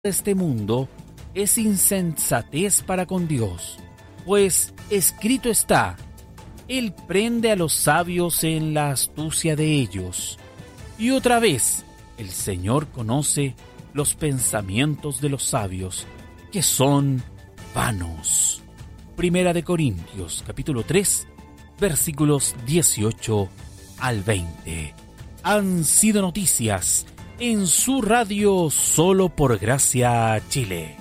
este mundo es insensatez para con Dios, pues escrito está: Él prende a los sabios en la astucia de ellos. Y otra vez, el Señor conoce los pensamientos de los sabios, que son vanos. Primera de Corintios, capítulo 3, versículos 18 al 20. Han sido noticias en su radio Solo por Gracia Chile.